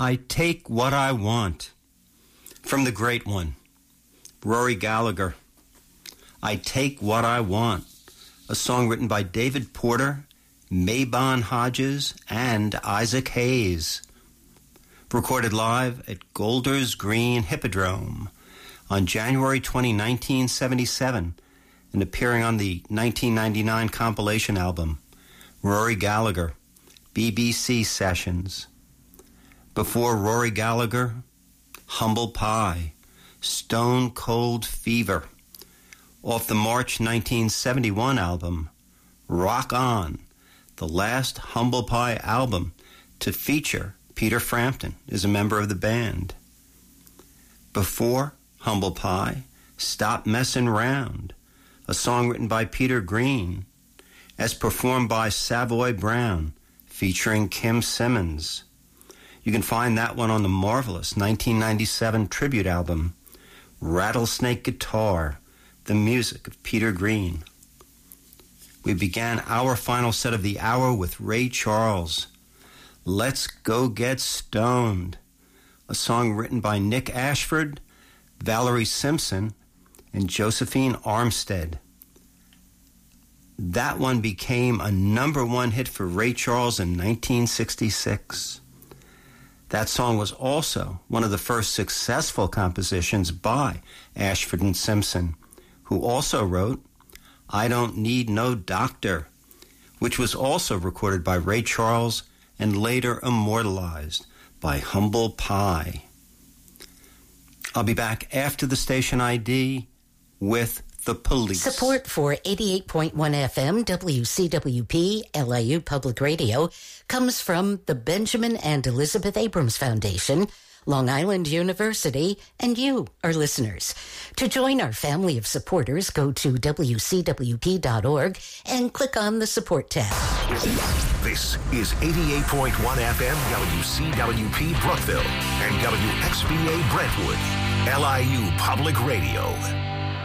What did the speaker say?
I Take What I Want, from the great one, Rory Gallagher. I Take What I Want, a song written by David Porter, Mabon Hodges, and Isaac Hayes. Recorded live at Golders Green Hippodrome on January 20, 1977, and appearing on the 1999 compilation album, Rory Gallagher, BBC Sessions. Before Rory Gallagher, Humble Pie, Stone Cold Fever, off the March 1971 album, Rock On, the last Humble Pie album to feature Peter Frampton as a member of the band. Before Humble Pie, Stop Messin' Round, a song written by Peter Green, as performed by Savoy Brown, featuring Kim Simmons. You can find that one on the marvelous 1997 tribute album, Rattlesnake Guitar, the music of Peter Green. We began our final set of the hour with Ray Charles, Let's Go Get Stoned, a song written by Nick Ashford, Valerie Simpson, and Josephine Armstead. That one became a number one hit for Ray Charles in 1966. That song was also one of the first successful compositions by Ashford and Simpson, who also wrote I Don't Need No Doctor, which was also recorded by Ray Charles and later immortalized by Humble Pie. I'll be back after the station ID with The Police. Support for 88.1 FM WCWP LIU Public Radio comes from the Benjamin and Elizabeth Abrams Foundation, Long Island University, and you, our listeners. To join our family of supporters, go to WCWP.org and click on the Support tab. This is 88.1 FM WCWP Brookville and WXBA Brentwood, LIU Public Radio.